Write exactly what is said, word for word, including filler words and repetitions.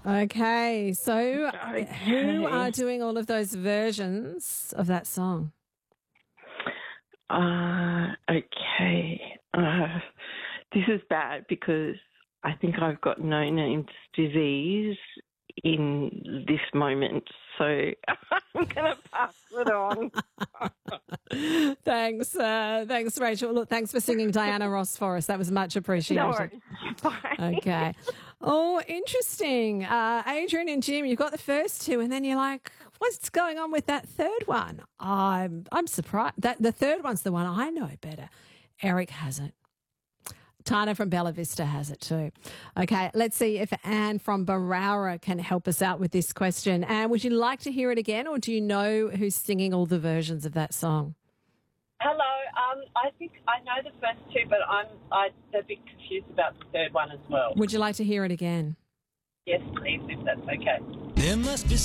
Okay, so who are Okay. doing all of those versions of that song? Uh, okay. Uh, this is bad because I think I've got no names disease in this moment, so I'm going to pass it on. Thanks, uh, thanks, Rachel. Look, thanks for singing Diana Ross for us. That was much No appreciated. worries. Bye. Okay. Oh, interesting. Uh, Adrian and Jim, you've got the first two, and then you're like, what's going on with that third one? I'm I'm surprised. That the third one's the one I know better. Eric has it. Tana from Bella Vista has it too. Okay, let's see if Anne from Barara can help us out with this question. Anne, would you like to hear it again, or do you know who's singing all the versions of that song? Hello. Um, I think I know the first two, but I'm I'm a bit confused about the third one as well. Would you like to hear it again? Yes, please, if that's okay. There must be